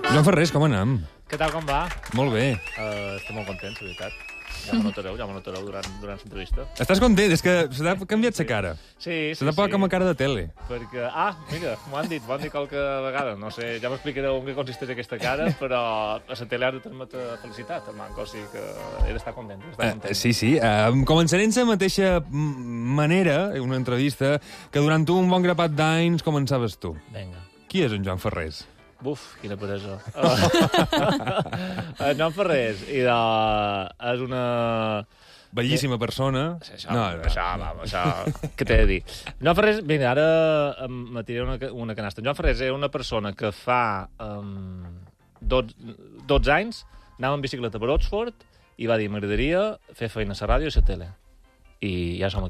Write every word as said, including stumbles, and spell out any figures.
Joan Ferrés, com anem? Què tal, com va? Molt bé. Uh, estic molt content, la veritat. Ja m'ho notareu, ja m'ho notareu durant, durant l'entrevista. Estàs content? És que se t'ha canviat sa cara. Sí, sí, Se t'ha posat sí. com a cara de tele. Perquè, ah, mira, m'ho han dit, m'ho han dit qualque vegada. No sé, ja m'explicareu en què consisteix aquesta cara, però a la tele ha de transmetre felicitat, el manco, o sigui que he d'estar content, he d'estar content. Uh, sí, sí. Uh, començaré en la mateixa manera, una entrevista, que durant tu un bon grapat d'anys començaves tu. Vinga. Qui és en Joan Ferrés? Buf, quina peresa. En Joan Ferrés, i de... és una... Bellíssima persona. Sí, això, no, no, això, va, això, què t'he de dir? Joan Ferrés, vinga, ara me tiré una, una canasta. Joan Ferrés és una persona que fa um, dotze anys anava en bicicleta per Oxford i va dir, m'agradaria fer feina a la ràdio i a la tele. I ja som aquí.